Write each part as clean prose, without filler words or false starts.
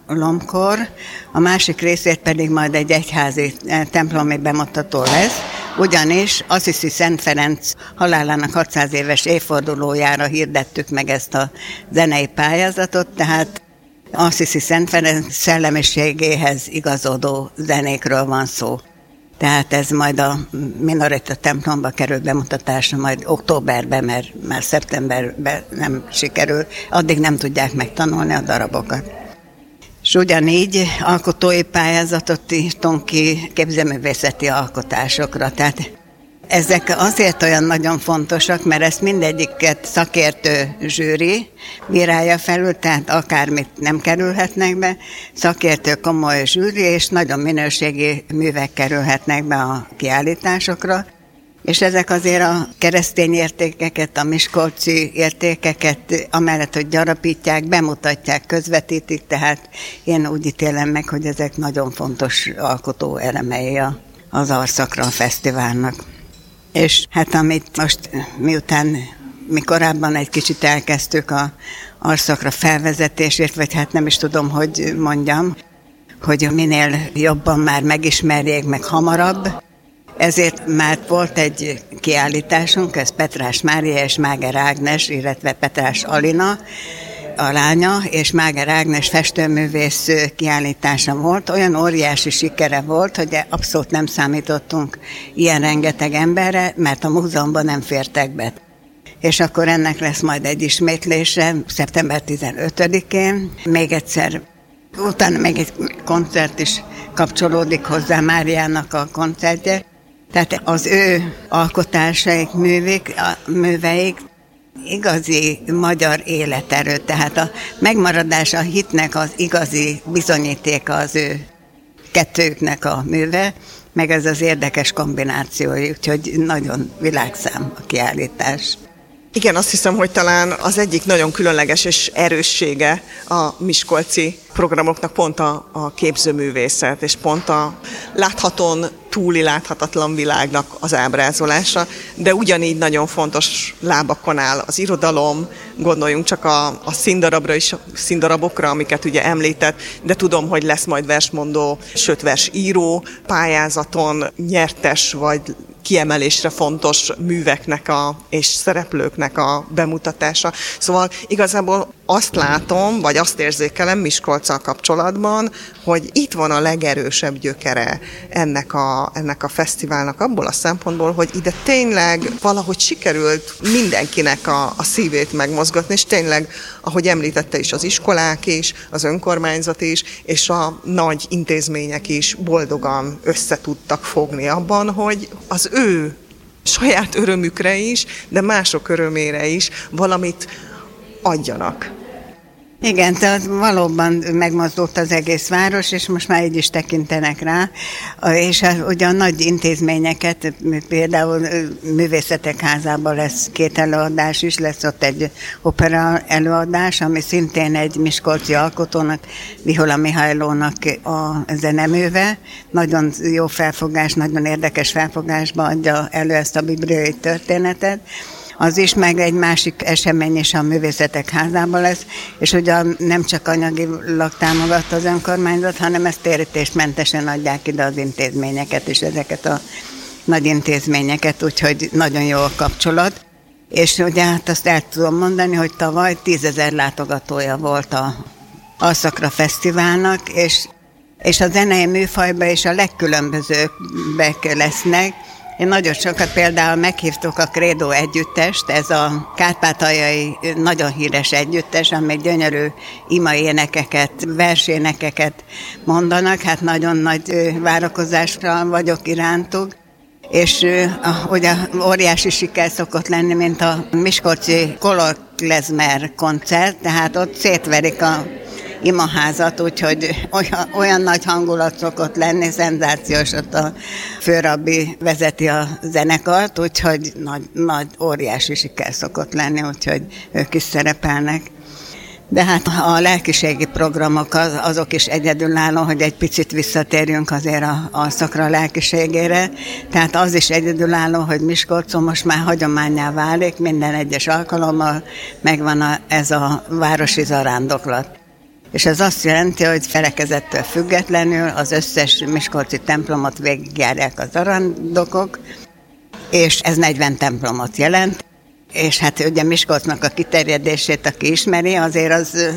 alkalomkor, a másik részét pedig majd egy egyházi templomi bemutató lesz, ugyanis Assisi Szent Ferenc halálának 600 éves évfordulójára hirdettük meg ezt a zenei pályázatot, tehát Assisi Szent Ferenc szellemiségéhez igazodó zenékről van szó. Tehát ez majd a Minorita templomba kerül bemutatásra majd októberben, mert már szeptemberben nem sikerül, addig nem tudják megtanulni a darabokat. És ugyanígy alkotói pályázatot írtunk ki képzőművészeti alkotásokra, tehát ezek azért olyan nagyon fontosak, mert ezt mindegyiket szakértő zsűri bírálja felül, tehát akármit nem kerülhetnek be, szakértő komoly zsűri, és nagyon minőségi művek kerülhetnek be a kiállításokra. És ezek azért a keresztény értékeket, a miskolci értékeket, amellett, hogy gyarapítják, bemutatják, közvetítik, tehát én úgy ítélem meg, hogy ezek nagyon fontos alkotó elemei az Arszakra a fesztiválnak. És hát amit most miután mi korábban egy kicsit elkezdtük a Arszakra felvezetését, vagy hát nem is tudom, hogy mondjam, hogy minél jobban már megismerjék meg hamarabb, ezért már volt egy kiállításunk, ez Petrás Mária és Máger Ágnes, illetve Petrás Alina, a lánya, és Máger Ágnes festőművész kiállítása volt. Olyan óriási sikere volt, hogy abszolút nem számítottunk ilyen rengeteg emberre, mert a múzeumban nem fértek be. És akkor ennek lesz majd egy ismétlése, szeptember 15-én. Még egyszer, utána még egy koncert is kapcsolódik hozzá, Máriának a koncertje. Tehát az ő alkotásaik, műveik igazi magyar életerő, tehát a megmaradás a hitnek az igazi bizonyítéka az ő kettőjüknek a műve, meg ez az érdekes kombináció, úgyhogy nagyon világszám a kiállítás. Igen, azt hiszem, hogy talán az egyik nagyon különleges és erőssége a miskolci programoknak pont a képzőművészet, és pont a láthatón túli láthatatlan világnak az ábrázolása, de ugyanígy nagyon fontos lábakon áll az irodalom, gondoljunk csak a színdarabokra, amiket ugye említett, de tudom, hogy lesz majd versmondó, sőt versíró pályázaton nyertes vagy kiemelésre fontos műveknek és szereplőknek a bemutatása. Szóval igazából azt látom, vagy azt érzékelem Miskolccal kapcsolatban, hogy itt van a legerősebb gyökere ennek a fesztiválnak abból a szempontból, hogy ide tényleg valahogy sikerült mindenkinek a szívét megmozgatni, és tényleg, ahogy említette is, az iskolák is, az önkormányzat is, és a nagy intézmények is boldogan összetudtak fogni abban, hogy az ő saját örömükre is, de mások örömére is valamit adjanak. Igen, tehát valóban megmozdult az egész város, és most már így is tekintenek rá, és ugye a nagy intézményeket, például Művészetek Házában lesz 2 előadás is, lesz ott egy opera előadás, ami szintén egy miskolci alkotónak, Vihola Mihálylónak a zeneműve, nagyon jó felfogás, nagyon érdekes felfogásba adja elő ezt a bibliai történetet. Az is, meg egy másik esemény is a Művészetek Házában lesz, és ugye nem csak anyagilag támogatta az önkormányzat, hanem ezt térítésmentesen adják ide az intézményeket, és ezeket a nagy intézményeket, úgyhogy nagyon jó a kapcsolat. És ugye hát azt el tudom mondani, hogy tavaly 10 000 látogatója volt a Arszakra Fesztiválnak, és a zenei műfajban is a legkülönbözőbbek lesznek. Én nagyon sokat például meghívtuk a Credo együttest, ez a kárpátaljai nagyon híres együttes, amely gyönyörű imaénekeket, versénekeket mondanak, hát nagyon nagy várakozásra vagyok irántuk. És ugye óriási siker szokott lenni, mint a miskolci Kolok Klezmer koncert, tehát ott szétverik a imaházat, úgyhogy olyan nagy hangulat szokott lenni, szenzációs, ott a főrabbi vezeti a zenekart, úgyhogy nagy óriási siker szokott lenni, úgyhogy ők is szerepelnek. De hát a lelkiségi programok azok is egyedülálló, hogy egy picit visszatérjünk azért a Arszakra lelkiségére. Tehát az is egyedülálló, hogy Miskolcon most már hagyománnyá válik, minden egyes alkalommal megvan ez a városi zarándoklat. és ez azt jelenti, hogy felekezettől függetlenül az összes miskolci templomot végigjárják az zarándokok, és ez 40 templomot jelent. És hát ugye Miskolcnak a kiterjedését, aki ismeri, azért az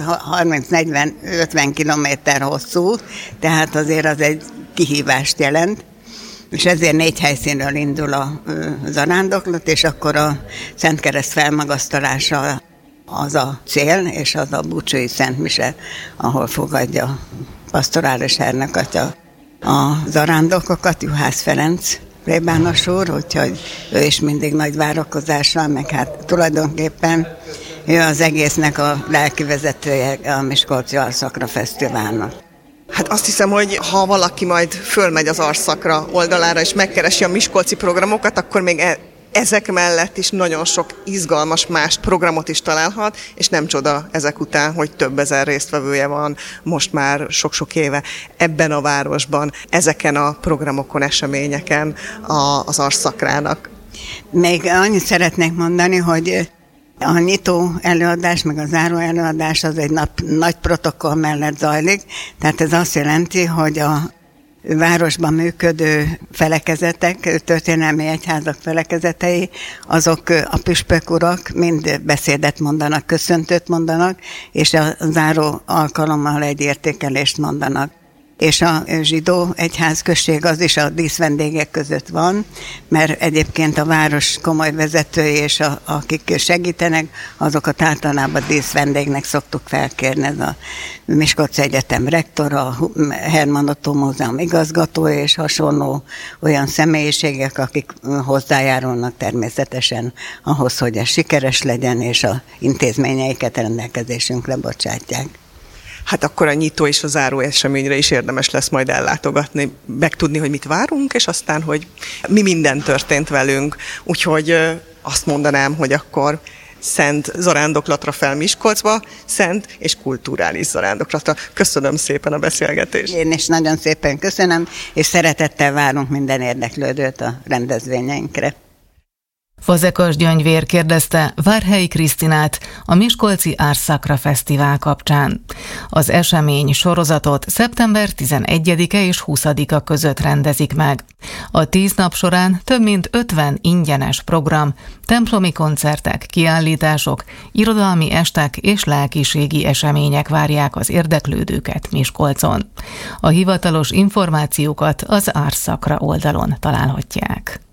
30-40-50 kilométer hosszú, tehát azért az egy kihívást jelent. És ezért 4 helyszínről indul a zarándoklat, és akkor a Szentkereszt felmagasztalása az a cél, és az a búcsúi szentmise, ahol fogadja a pastorális hernegatya a zarándokokat, Juhász Ferenc plébános úr, úgyhogy ő is mindig nagy várakozással, meg hát tulajdonképpen ő az egésznek a lelki vezetője a Miskolci Arszakra Fesztiválnak. Hát azt hiszem, hogy ha valaki majd fölmegy az Arszakra oldalára és megkeresi a miskolci programokat, akkor még ezek mellett is nagyon sok izgalmas más programot is találhat, és nem csoda ezek után, hogy több ezer résztvevője van most már sok-sok éve ebben a városban, ezeken a programokon, eseményeken az Arszakrának. Még annyit szeretnék mondani, hogy a nyitó előadás, meg a záró előadás az egy nagy protokoll mellett zajlik, tehát ez azt jelenti, hogy a városban működő felekezetek, történelmi egyházak felekezetei, azok a püspök urak mind beszédet mondanak, köszöntőt mondanak, és a záró alkalommal egy értékelést mondanak. És a zsidó egyházközség az is a díszvendégek között van, mert egyébként a város komoly vezetői és akik segítenek, azokat általában díszvendégnek szoktuk felkérni. Ez a Miskolci Egyetem rektora, a Hermann Ottó Múzeum igazgatója és hasonló olyan személyiségek, akik hozzájárulnak természetesen ahhoz, hogy ez sikeres legyen, és a intézményeiket rendelkezésünkre bocsátják. Hát akkor a nyitó és a záró eseményre is érdemes lesz majd ellátogatni, megtudni, hogy mit várunk, és aztán, hogy mi minden történt velünk. Úgyhogy azt mondanám, hogy akkor szent zarándoklatra fel Miskolcba, szent és kulturális zarándoklatra. Köszönöm szépen a beszélgetést. Én is nagyon szépen köszönöm, és szeretettel várunk minden érdeklődőt a rendezvényeinkre. Fazekas Gyöngyvér kérdezte Várhelyi Krisztinát a Miskolci Arszakra Fesztivál kapcsán. Az esemény sorozatot szeptember 11-e és 20-a között rendezik meg. A 10 nap során több mint 50 ingyenes program, templomi koncertek, kiállítások, irodalmi estek és lelkiségi események várják az érdeklődőket Miskolcon. A hivatalos információkat az Arszakra oldalon találhatják.